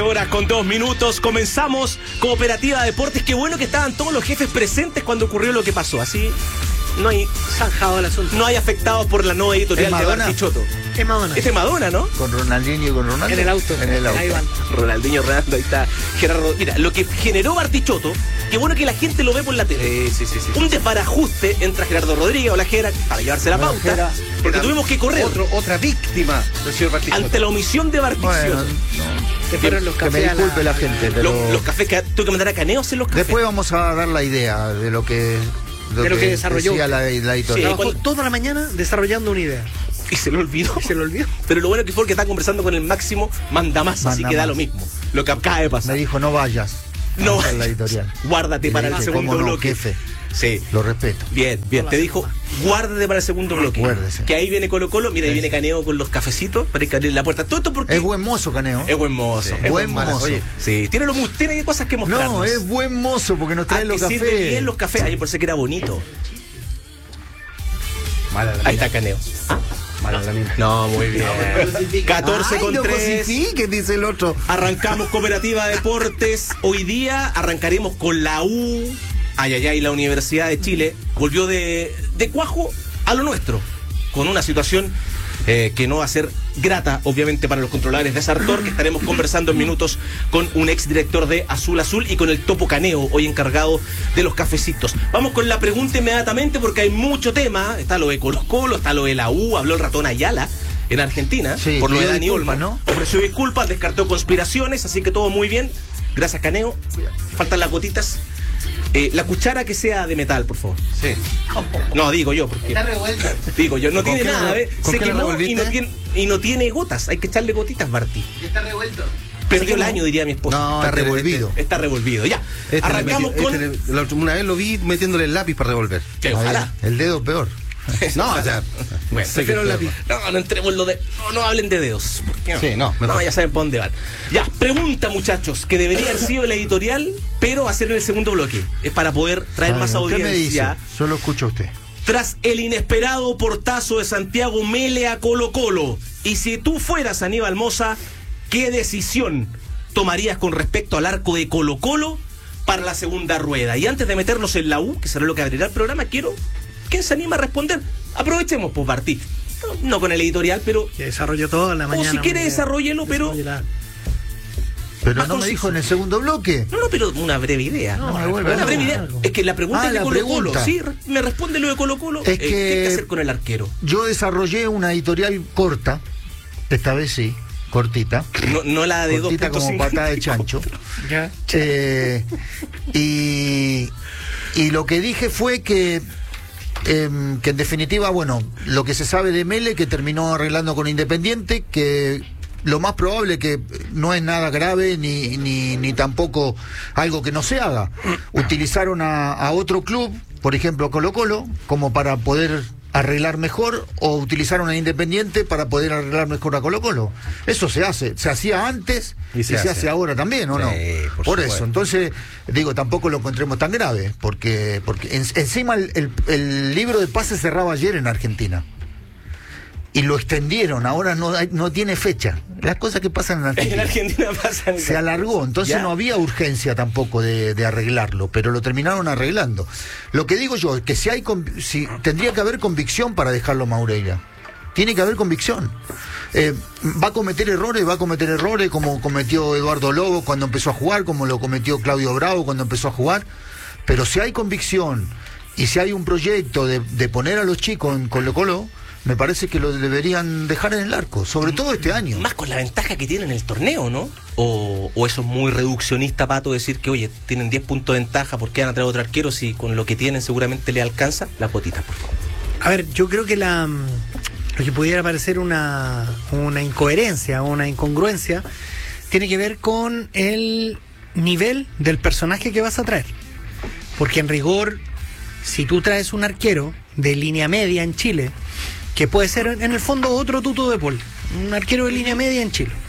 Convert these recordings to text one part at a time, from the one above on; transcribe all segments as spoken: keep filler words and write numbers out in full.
horas con dos minutos. Comenzamos Cooperativa Deportes. Qué bueno que estaban todos los jefes presentes cuando ocurrió lo que pasó. Así no hay zanjado el asunto. No hay afectados por la nueva editorial de Bartichotto. Es Madonna. Este es Madonna, ¿no? Con Ronaldinho y con Ronaldo. En el auto. En el auto. Ahí van. Ronaldinho, Ronaldo, ahí está Gerardo. Mira, lo que generó Bartichotto, qué bueno que la gente lo ve por la tele. Sí, sí, sí, sí. Un desbarajuste entre Gerardo Rodríguez o la Gera para llevarse la pauta. Gera, porque era tuvimos que correr. Otro, otra víctima del señor Bartichotto. Ante la omisión de Bartichotto. Bueno, Se fueron los que me cafés a disculpe la, la gente, pero Los, los cafés que tuve que mandar a Caneo hacer los cafés. después vamos a dar la idea de lo que, De lo que desarrolló decía la, la Sí, editorial. Trabajó cuando- toda la mañana desarrollando una idea. Y se lo olvidó. Y se lo olvidó. Pero lo bueno que fue que está conversando con el máximo mandamás, así Manda que da más. lo mismo. Lo que acaba de Me pasar. dijo, no vayas. No Vamos a la vayas. editorial. Guárdate Y para le el dije, segundo ¿cómo no, bloque. jefe? Sí. Lo respeto. Bien, bien. Te dijo, guárdate para el segundo bloque. Acuérdese. Que ahí viene Colo Colo. Mira, ahí viene Caneo con los cafecitos para ir a abrir la puerta. Todo esto porque Es buen mozo, Caneo. es buen mozo. Sí, es buen mozo. Oye, Sí, tiene, lo, tiene cosas que mostrarnos. No, es buen mozo porque nos trae Ah, los que sirve cafés. bien los cafés. Ahí por eso que era bonito. mala la Ahí mina. está Caneo. Mala la mina. No, muy bien. catorce Ay, con no tres. cosifique, dice el otro. Arrancamos Cooperativa Deportes. Hoy día arrancaremos con la U. Ay, ay, ay, la Universidad de Chile volvió de, de cuajo a lo nuestro. Con una situación eh, que no va a ser grata, obviamente, para los controladores de Sartor, que estaremos conversando en minutos con un exdirector de Azul Azul y con el Topo Caneo, hoy encargado de los cafecitos. Vamos con la pregunta inmediatamente porque hay mucho tema. Está lo de Colo Colo, está lo de la U, habló el ratón Ayala en Argentina, Sí, por lo de pidió Dani disculpas, Olmo, ¿no? ofreció disculpas, descartó conspiraciones, así que todo muy bien. Gracias, Caneo. Faltan las gotitas. Eh, la cuchara que sea de metal, por favor. Sí. No, digo yo, porque. Está revuelta. Digo yo, no ¿Con tiene qué nada, la- ¿eh? con Se qué la quemó y revolviste? no, tiene, y no tiene gotas. Hay que echarle gotitas, Barty. Está revuelto. Perdió el año, diría mi esposa. No, Está está revolvido. revolvido. Está revolvido, ya. Este Arrancamos le metió- con. este le- la última- una vez lo vi metiéndole el lápiz para revolver. Que ojalá. El dedo peor. No, o sea, Bueno, sé prefiero que- el lápiz. No, no entremos en lo de. No, no hablen de dedos. ¿Por qué no? Sí, no, mejor. No, ya saben para dónde van. Ya, pregunta, muchachos, que debería haber sido la editorial, pero va a ser en el segundo bloque. Es para poder traer más Bueno, ¿qué me dice? audiencia. Yo lo escucho a usted. Tras el inesperado portazo de Santiago Mele a Colo Colo. Y si tú fueras Aníbal Mosa, ¿qué decisión tomarías con respecto al arco de Colo Colo para la segunda rueda? Y antes de meternos en la U, que será lo que abrirá el programa, quiero que se anime a responder. Aprovechemos, pues, Bartí. No, no con el editorial, pero. Que desarrolló toda la O mañana. si quiere, muy bien. desarrollelo, pero- Desarrollala. Pero Más no me conciso. dijo en el segundo bloque. No, no, pero una breve idea. No, me vuelve una loco. breve idea. Es que la pregunta Ah, es de la Colo Colo. pregunta. Sí, re- me responde lo de Colo Colo. Es Eh, ¿Qué hay que que- hacer con el arquero? Yo desarrollé una editorial corta, esta vez sí, cortita, No, no la de dos cortita punto como cinco. patada de chancho. Ya. Eh, y, y lo que dije fue que, em, que en definitiva, bueno, lo que se sabe de Mele, que terminó arreglando con Independiente, que lo más probable que no es nada grave ni, ni, ni tampoco algo que no se haga. Utilizaron a, a otro club, por ejemplo Colo Colo, como para poder arreglar mejor, o utilizaron a Independiente para poder arreglar mejor a Colo Colo. Eso se hace, se hacía antes y se, hace. ahora también, ¿o Sí, no? por Por supuesto. eso, entonces, digo, tampoco lo encontremos tan grave, porque porque en- encima el, el- el libro de pases cerraba ayer en Argentina. Y lo extendieron, ahora no hay- no tiene fecha. Las cosas que pasan en En Argentina. Argentina pasa. Se alargó, entonces ¿Ya? no había urgencia tampoco de, de arreglarlo, pero lo terminaron arreglando. Lo que digo yo es que si hay conv- si tendría que haber convicción para dejarlo Maureira. Tiene que haber convicción. Eh, va a cometer errores, va a cometer errores como cometió Eduardo Lobo cuando empezó a jugar, como lo cometió Claudio Bravo cuando empezó a jugar, pero si hay convicción y si hay un proyecto de, de poner a los chicos en Colo Colo, me parece que lo deberían dejar en el arco, sobre todo este año. Más con la ventaja que tienen en el torneo, ¿no? O, o eso es muy reduccionista, Pato, decir que, oye, tienen diez puntos de ventaja porque van a traer otro arquero si con lo que tienen seguramente le alcanza. Las botitas, por favor. A ver, yo creo que la lo que pudiera parecer una, una incoherencia, una incongruencia, tiene que ver con el nivel del personaje que vas a traer. Porque en rigor, si tú traes un arquero de línea media en Chile, que puede ser en el fondo otro Tuto de Paul, un arquero de línea media en Chile,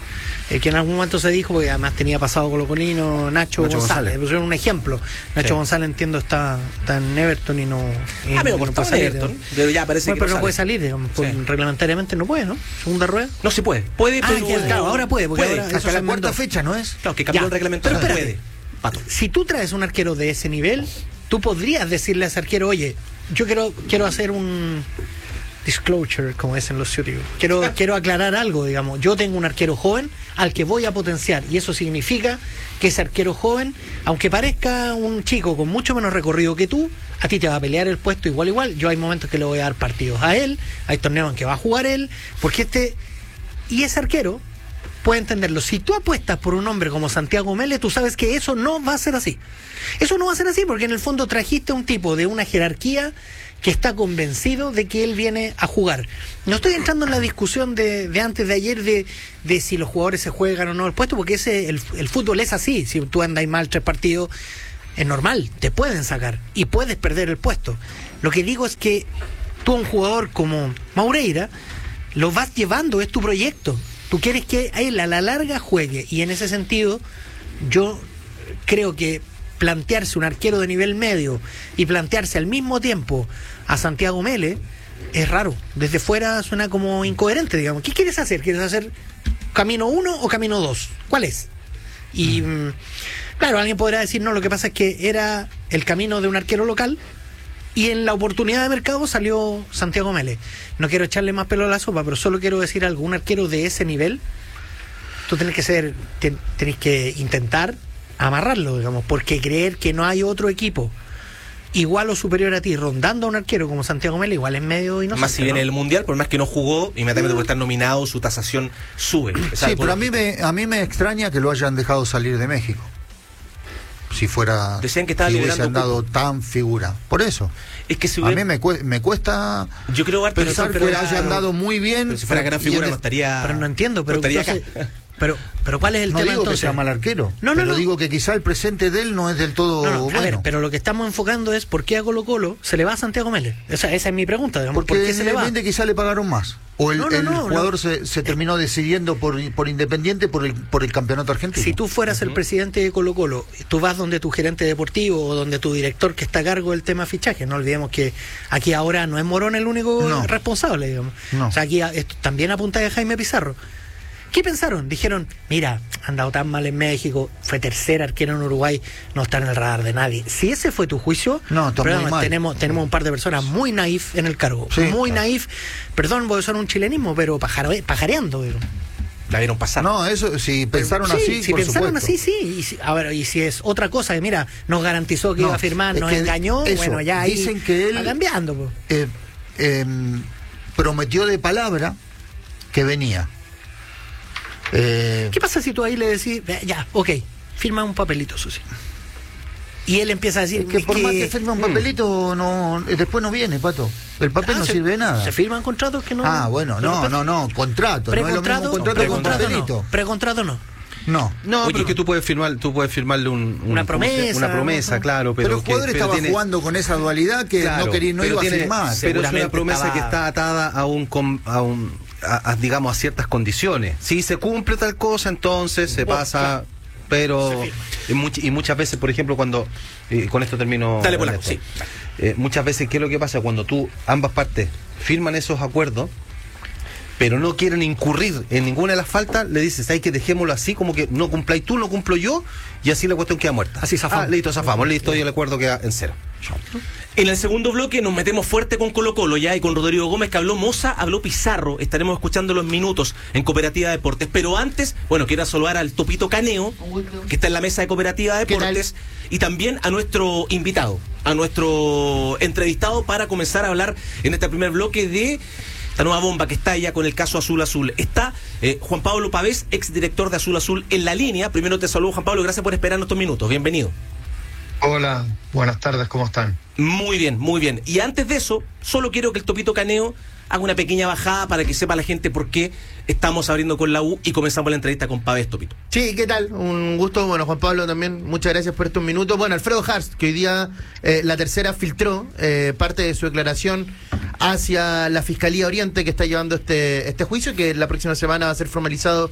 eh, que en algún momento se dijo, porque además tenía pasado colocolino, Nacho, Nacho González. González. Pusieron un ejemplo. Nacho Sí. González, entiendo, está, está en Everton y no. Y, Ah, pero y por no todo puede salir, Everton, digamos. pero ya parece Bueno, que pero no no puede sale. salir, digamos, por- Sí. reglamentariamente no puede, ¿no? Segunda rueda. No se puede. Puede, Ah, pero... que- claro, ahora puede, porque ahora- eso Hasta se la cuarta enmendó. fecha, ¿no es? Claro, que cambió Ya. el reglamento, Pero no espérate. puede. Pato. Si tú traes un arquero de ese nivel, tú podrías decirle a ese arquero, oye, yo quiero, quiero hacer un disclosure, como dicen los ciúticos. Quiero, quiero aclarar algo, digamos. Yo tengo un arquero joven al que voy a potenciar, y eso significa que ese arquero joven, aunque parezca un chico con mucho menos recorrido que tú, a ti te va a pelear el puesto igual, igual. Yo hay momentos que le voy a dar partidos a él, hay torneos en que va a jugar él, porque este... Y ese arquero puede entenderlo. Si tú apuestas por un hombre como Santiago Mele, tú sabes que eso no va a ser así. Eso no va a ser así porque en el fondo trajiste a un tipo de una jerarquía que está convencido de que él viene a jugar. No estoy entrando en la discusión de, de antes de ayer de, de si los jugadores se juegan o no el puesto, porque ese el, el fútbol es así. Si tú andas mal tres partidos, es normal, te pueden sacar y puedes perder el puesto. Lo que digo es que tú a un jugador como Maureira lo vas llevando, es tu proyecto. Tú quieres que él a la larga juegue, y en ese sentido yo creo que plantearse un arquero de nivel medio y plantearse al mismo tiempo a Santiago Mele es raro. Desde fuera suena como incoherente, digamos. ¿Qué quieres hacer? ¿Quieres hacer camino uno o camino dos? ¿Cuál es? Y mm, claro, alguien podrá decir, no, lo que pasa es que era el camino de un arquero local y en la oportunidad de mercado salió Santiago Mele. No quiero echarle más pelo a la sopa, pero solo quiero decir algo. Un arquero de ese nivel, tú tenés que ser, ten, tenés que intentar amarrarlo, digamos, porque creer que no hay otro equipo igual o superior a ti rondando a un arquero como Santiago Mele igual es medio inocente, Más si viene ¿no? el Mundial, por más que no jugó, inmediatamente por estar nominado, su tasación sube. O sea, Sí, por- pero a mí me a mí me extraña que lo hayan dejado salir de México. Si fuera Decían que estaba si liberando hubiesen dado cupo. tan figura. Por eso. Es que si A hubiera- mí me, cue- me cuesta Yo creo Bart, pensar pero- que pero- hayan dado muy bien. pero si fuera gran y figura en no el- estaría... Pero no entiendo, pero no estaría entonces- acá. pero pero ¿cuál es el no tema digo entonces? que sea mal arquero, No, no, pero no. digo que quizá el presente de él no es del todo No, no, bueno. a ver, pero lo que estamos enfocando es por qué a Colo Colo se le va a Santiago Mele. Esa, esa es mi pregunta, digamos. Porque ¿Por qué se le va? independiente quizá le pagaron más. O el, No, no, el no, jugador no. se, se terminó decidiendo por, por Independiente por el, por el campeonato argentino. Si tú fueras el presidente de Colo Colo, tú vas donde tu gerente deportivo o donde tu director que está a cargo del tema fichaje. No olvidemos que aquí ahora no es Morón el único No. responsable, digamos. No. O sea, aquí a- esto también apunta a Jaime Pizarro. ¿Qué pensaron? Dijeron, mira, han dado tan mal en México, fue tercer arquero en Uruguay, no está en el radar de nadie. Si ese fue tu juicio, No, está perdón, muy mal. tenemos tenemos un par de personas muy naif en el cargo. Sí, muy claro. naif, perdón, voy a usar un chilenismo, pero pajare- pajareando. digamos. La vieron pasar. No, eso, si pensaron Sí, así, si por pensaron supuesto. así, sí. Y si, a ver, y si es otra cosa, que mira, nos garantizó que No, iba a firmar, es nos que engañó, eso, bueno, ya ahí dicen que él- va cambiando. Po. Eh, em, prometió de palabra que venía. Eh, ¿Qué pasa si tú ahí le decís, "Ve, ya, ok, firma un papelito, Susi"? Y él empieza a decir que por más que que- firme un papelito, no, eh, después no viene, Pato. El papel Ah, no se- sirve de nada. Se firman contratos que no. Ah, bueno, que no, no- no, no, contrato. No es lo mismo Precontrato, contrato que un precontrato papelito. no. Precontrato no. No. No, Oye, pero que tú puedes firmar, tú puedes firmarle un, un- Una ¿cómo se- promesa, una promesa, ¿no? claro, Pero, pero, el que- jugador pero estaba tiene- jugando con esa dualidad que claro, no quería, no pero iba tiene- a firmar. Pero es Seguramente una promesa estaba- que está atada a un, com- a un a, a, digamos a ciertas condiciones. Si se cumple tal cosa, entonces se Bueno, pasa. claro. Pero Se y, much- y muchas veces, por ejemplo, cuando y con esto termino. Dale, Polaco, Ernesto. sí. Eh, muchas veces, ¿qué es lo que pasa? Cuando tú, ambas partes, firman esos acuerdos, pero no quieren incurrir en ninguna de las faltas, le dices, hay que dejémoslo así, como que no cumpláis tú, no cumplo yo, y así la cuestión queda muerta. Así zafamos. Ah, listo, zafamos, listo, y el acuerdo queda en cero. En el segundo bloque nos metemos fuerte con Colo Colo ya y con Rodrigo Gómez, que habló Moza, habló Pizarro. Estaremos escuchando los minutos en Cooperativa Deportes. Pero antes, bueno, quiero saludar al Topito Caneo, que está en la mesa de Cooperativa Deportes, y también a nuestro invitado, a nuestro entrevistado, para comenzar a hablar en este primer bloque de esta nueva bomba que está ya con el caso Azul Azul. Está eh, Juan Pablo Pavés, exdirector de Azul Azul, en la línea. Primero te saludo, Juan Pablo, gracias por esperar estos minutos. Bienvenido. Hola, buenas tardes, ¿cómo están? Muy bien, muy bien. Y antes de eso, solo quiero que el Topito Caneo haga una pequeña bajada para que sepa la gente por qué estamos abriendo con la U y comenzamos la entrevista con Pavés, Topito. Sí, ¿qué tal? Un gusto. Bueno, Juan Pablo también, muchas gracias por estos minutos. Bueno, Alfredo Harst, que hoy día eh, la tercera filtró eh, parte de su declaración hacia la Fiscalía Oriente, que está llevando este, este juicio, que la próxima semana va a ser formalizado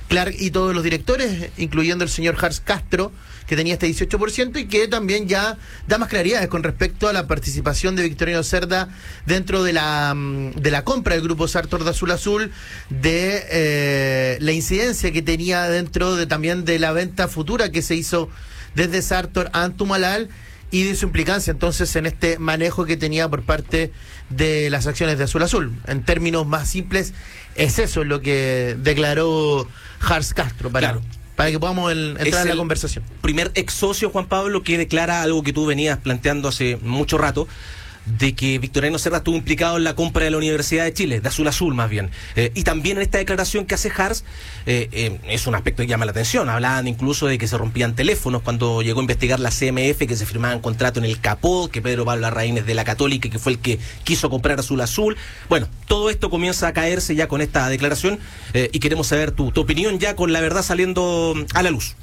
Clark y todos los directores, incluyendo el señor Hars Castro, que tenía este dieciocho por ciento y que también ya da más claridades con respecto a la participación de Victoriano Cerda dentro de la de la compra del grupo Sartor de Azul Azul, de eh, la incidencia que tenía dentro de también de la venta futura que se hizo desde Sartor a Antumalal y de su implicancia entonces en este manejo que tenía por parte de las acciones de Azul Azul. En términos más simples, es eso lo que declaró Hars Castro para... Claro. para que podamos el, entrar Es en la el conversación. Primer ex socio, Juan Pablo, que declara algo que tú venías planteando hace mucho rato, de que Victoriano Cerda estuvo implicado en la compra de la Universidad de Chile, de Azul Azul más bien. Eh, y también en esta declaración que hace Hars, eh, eh, es un aspecto que llama la atención. Hablaban incluso de que se rompían teléfonos cuando llegó a investigar la C M F, que se firmaban contratos en el Capó, que Pedro Pablo Larraín es de la Católica, que fue el que quiso comprar Azul Azul. Bueno, todo esto comienza a caerse ya con esta declaración eh, y queremos saber tu, tu opinión ya con la verdad saliendo a la luz.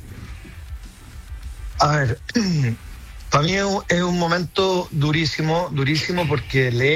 A ver, para mí es un, es un momento durísimo, durísimo porque leer